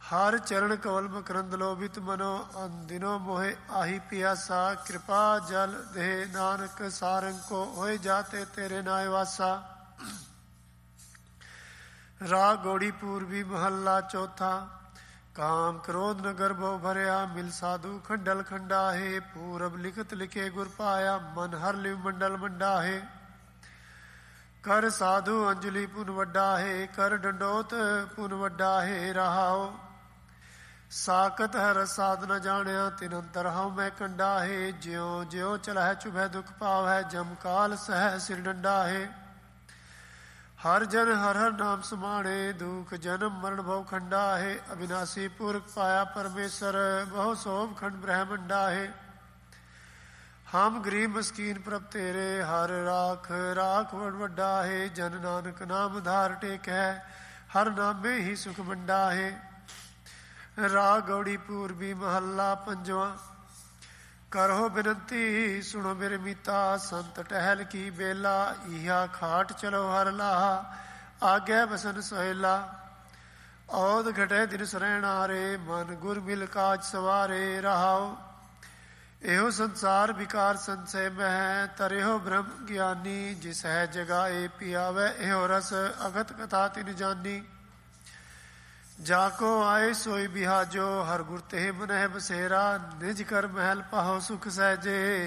ਹਰ ਚਰਨ ਕਵਲ ਮਕਰੰਦ ਲੋਭਿਤ ਮਨੋ ਦਿਨੋ ਮੋਹਿ ਆਹੀ ਪਿਆਸਾ। ਕਿਰਪਾ ਜਲ ਦੇ ਨਾਨਕ ਸਾਰੰਗ ਕੋ ਹੋਏ ਜਾਤੇ ਤੇਰੇ ਨਾਇ ਵਾਸਾ। ਰਾਗ ਗੌੜੀ ਪੂਰਬੀ ਮਹੱਲਾ ਚੌਥਾ। ਕਾਮ ਕ੍ਰੋਧ ਨ ਗਰਭੋ ਭਰਿਆ ਮਿਲ ਸਾਧੂ ਖੰਡਲ ਖੰਡਾਹੇ। ਪੂਰਬ ਲਿਖਤ ਲਿਖੇ ਗੁਰ ਪਾਇਆ ਮਨ ਹਰ ਲਿਵ ਮੰਡਲ ਮੰਡਾਹੇ। ਕਰ ਸਾਧੂ ਅੰਜਲੀ ਪੁਨ ਵੱਡਾ ਹੈ ਕਰ ਡੰਡੋਤ ਪੁਨ ਵੱਡਾ ਹੈ। ਰਹਾਓ ਸਾਕਤ ਹਰ ਸਾਧ ਨ ਜਾਣਿਆ ਤਿਨ ਅੰਤਰ ਹਉ ਮੈਂ ਕੰਡਾ ਹੈ। ਜਿਉ ਜਿਉ ਚਲਹਿ ਚੁਭੈ ਦੁਖ ਪਾਵੈ ਜਮ ਕਾਲ ਸਹਿ ਸਿਰ ਡੰਡਾ ਹੈ। ਹਰ ਜਨ ਹਰ ਹਰ ਨਾਮ ਸਮਾਣੇ ਦੁਖ ਜਨਮ ਮਰਨ ਭਉ ਖੰਡਾ ਹੈ। ਅਬਿਨਾਸੀ ਪੁਰਖ ਪਾਇਆ ਪਰਮੇਸ਼ਰ ਬਹੁ ਸੋਭ ਖੰਡ ਬ੍ਰਹਮੰਡਾ ਹੈ। ਹਮ ਗਰੀਬ ਮਸਕੀਨ ਪ੍ਰਭ ਤੇਰੇ ਹਰ ਰਾਖ ਰਾਖ ਵਡ ਵੱਡਾ ਹੈ। ਜਨ ਨਾਨਕ ਨਾਮ ਧਾਰ ਟੇਕ ਹੈ ਹਰ ਨਾਮੇ ਹੀ ਸੁਖ ਮੰਡਾ ਹੈ। ਰਾਗ ਗੌੜੀ ਪੂਰਬੀ ਮਹੱਲਾ ਪੰਜਵਾਂ। ਕਰੋ ਬੇਨਤੀ ਸੁਣੋ ਮੇਰੇ ਮੀਤਾ ਸੰਤ ਟਹਿਲ ਕੀ ਬੇਲਾ। ਇਹਾ ਖਾਟ ਚਲੋ ਹਰ ਲਾਹਾ ਆਗੈ ਬਸਨ ਸੋਹਿਲਾ। ਔਦ ਘਟੇ ਦਿਨ ਸਰੈਣਾਰੇ ਮਨ ਗੁਰ ਮਿਲ ਕਾਜ ਸਵਾਰੇ। ਰਹਾਓ ਇਹੋ ਸੰਸਾਰ ਵਿਕਾਰ ਸੰਸੈ ਮਹਿ ਤਰਿਓ ਬ੍ਰਹਮ ਗਿਆਨੀ। ਜਿਸ ਹੈ ਜਗਾਏ ਪਿਆਵੈ ਇਹੋ ਰਸ ਅਗਤ ਕਥਾ ਤਿਨ ਜਾਨੀ। ਜਾ ਕੋ ਆਏ ਸੋਈ ਬਿਹਾਜੋ ਹਰ ਗੁਰ ਤੇ ਮਨਹਿ ਬਸੇਰਾ। ਨਿਜ ਕਰ ਮਹਿਲ ਪਾਹੋ ਸੁਖ ਸਹਿਜੇ।